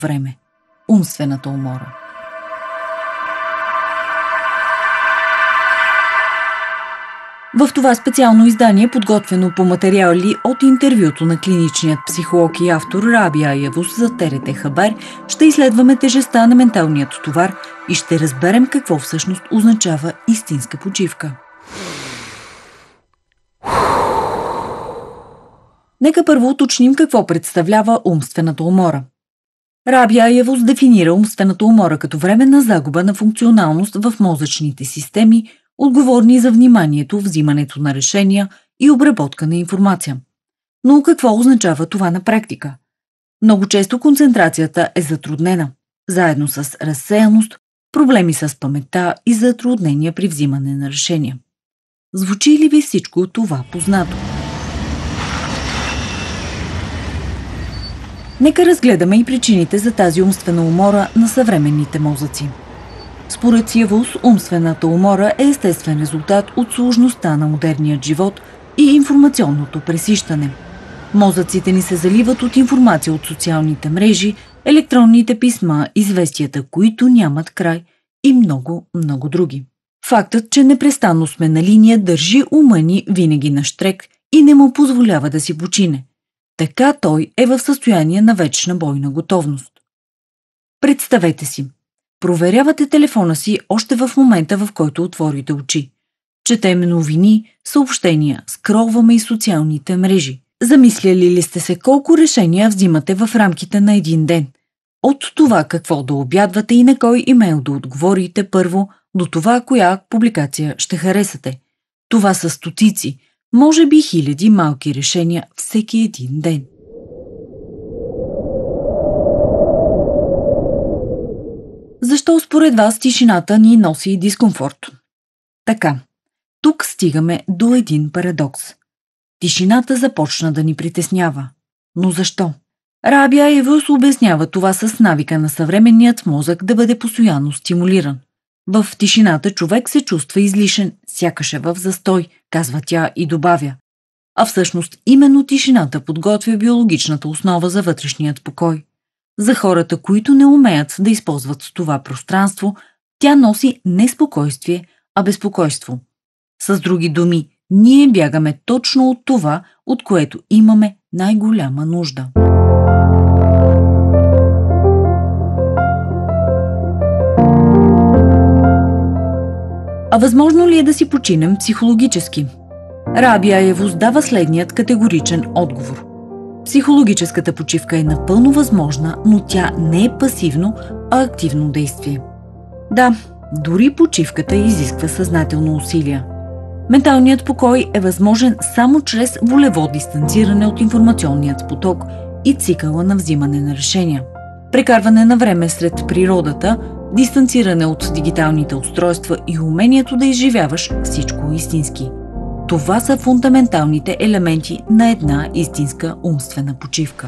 време – умствената умора. В това специално издание, подготвено по материали от интервюто на клиничният психолог и автор Рабия Аявус за ТРТ Хабар, ще изследваме тежестта на менталният товар и ще разберем какво всъщност означава истинска почивка. Нека първо уточним какво представлява умствената умора. Рабия Аявус дефинира умствената умора като временна загуба на функционалност в мозъчните системи, отговорни за вниманието, взимането на решения и обработка на информация. Но какво означава това на практика? Много често концентрацията е затруднена, заедно с разсеяност, проблеми с паметта и затруднения при взимане на решения. Звучи ли ви всичко това познато? Нека разгледаме и причините за тази умствена умора на съвременните мозъци. Според Аявус, умствената умора е естествен резултат от сложността на модерния живот и информационното пресищане. Мозъците ни се заливат от информация от социалните мрежи, електронните писма, известията, които нямат край и много, много други. Фактът, че непрестанно сме на линия, държи ума ни винаги на щрек и не му позволява да си почине. Така той е в състояние на вечна бойна готовност. Представете си, проверявате телефона си още в момента, в който отворите очи. Четем новини, съобщения, скролваме и социалните мрежи. Замисляли ли сте се колко решения взимате в рамките на един ден? От това какво да обядвате и на кой имейл да отговорите първо, до това коя публикация ще харесате. Това са стотици, може би хиляди малки решения всеки един ден. Защо според вас тишината ни носи дискомфорт? Така, тук стигаме до един парадокс. Тишината започна да ни притеснява. Но защо? Рабия Аявус обяснява това с навика на съвременният мозък да бъде постоянно стимулиран. В тишината човек се чувства излишен, сякаш е в застой, казва тя и добавя. А всъщност именно тишината подготвя биологичната основа за вътрешният покой. За хората, които не умеят да използват това пространство, тя носи не спокойствие, а безпокойство. С други думи, ние бягаме точно от това, от което имаме най-голяма нужда. А възможно ли е да си починем психологически? Рабия Аявус дава следният категоричен отговор. Психологическата почивка е напълно възможна, но тя не е пасивно, а активно действие. Да, дори почивката изисква съзнателно усилие. Менталният покой е възможен само чрез волево дистанциране от информационният поток и цикъла на взимане на решения. Прекарване на време сред природата, дистанциране от дигиталните устройства и умението да изживяваш всичко истински. Това са фундаменталните елементи на една истинска умствена почивка.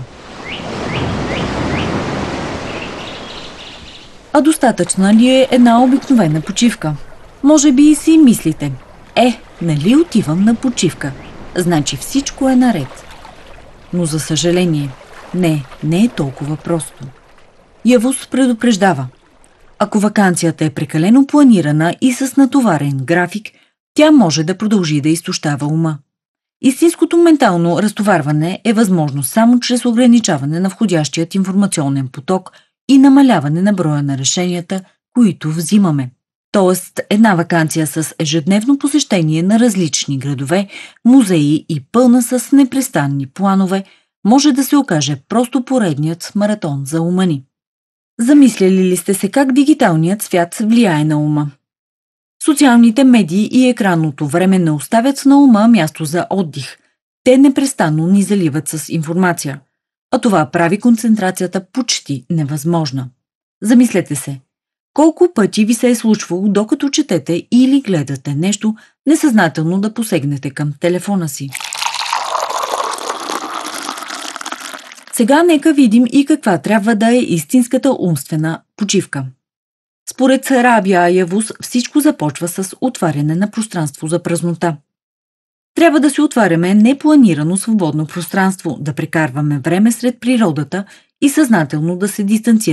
А достатъчна ли е една обикновена почивка? Може би и си мислите, нали отивам на почивка, значи всичко е наред. Но за съжаление, не е толкова просто. Аявус предупреждава. Ако ваканцията е прекалено планирана и с натоварен график, тя може да продължи да изтощава ума. Истинското ментално разтоварване е възможно само чрез ограничаване на входящият информационен поток и намаляване на броя на решенията, които взимаме. Тоест, една ваканция с ежедневно посещение на различни градове, музеи и пълна с непрестанни планове може да се окаже просто поредният маратон за ума ни. Замисляли ли сте се как дигиталният свят влияе на ума? Социалните медии и екранното време не оставят на ума място за отдих. Те непрестанно ни заливат с информация, а това прави концентрацията почти невъзможна. Замислете се, колко пъти ви се е случвало, докато четете или гледате нещо, несъзнателно да посегнете към телефона си. Сега нека видим и каква трябва да е истинската умствена почивка. Според Рабия Аявус всичко започва с отваряне на пространство за празнота. Трябва да си отваряме непланирано свободно пространство, да прекарваме време сред природата и съзнателно да се дистанцирате